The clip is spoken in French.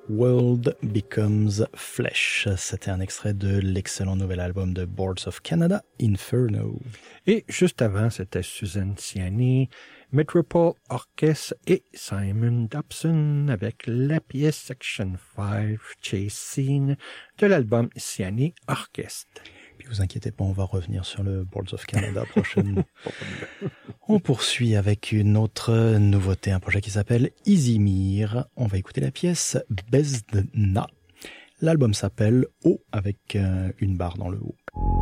World Becomes Flesh. C'était un extrait de l'excellent nouvel album de Boards of Canada, Inferno. Et juste avant, c'était Suzanne Ciani, Metropole Orchestra et Simon Dobson avec la pièce Section 5 Chase Scene de l'album Ciani Orchestra. Puis vous inquiétez pas, on va revenir sur le Boards of Canada prochainement. On poursuit avec une autre nouveauté, un projet qui s'appelle Izimir. On va écouter la pièce Bezdna. L'album s'appelle O avec une barre dans le haut.